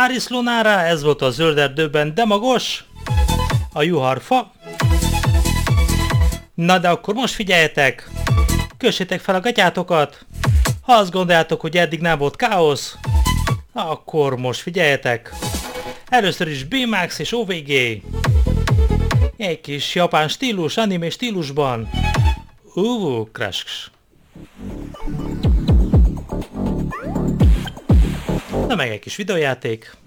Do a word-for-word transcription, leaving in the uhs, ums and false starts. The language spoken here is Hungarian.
Aris Lunára, ez volt a Zöld Erdőben, de magos, a juharfa. Na de akkor most figyeljetek, kössétek fel a gatyátokat, ha azt gondoljátok, hogy eddig nem volt káosz, akkor most figyeljetek. Először is B-Max és o vé gé. Egy kis japán stílus, anime stílusban. Uvu, crash. Na meg egy kis videójáték.